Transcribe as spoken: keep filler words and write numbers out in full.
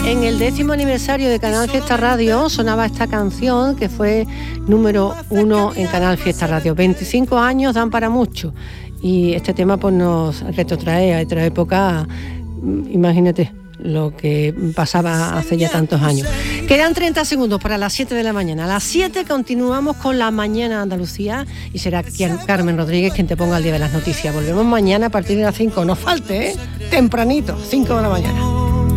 En el décimo aniversario de Canal Fiesta Radio sonaba esta canción que fue número uno en Canal Fiesta Radio. veinticinco años dan para mucho y este tema pues nos retrotrae a otra época, imagínate lo que pasaba hace ya tantos años. Quedan treinta segundos para las siete de la mañana. A las siete continuamos con la mañana Andalucía y será Carmen Rodríguez quien te ponga al día de las noticias. Volvemos mañana a partir de las cinco. No falte, ¿eh? Tempranito, cinco de la mañana.